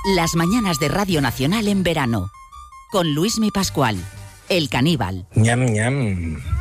Las mañanas de Radio Nacional en verano. Con Luismi Pascual, el caníbal. Ñam, ñam.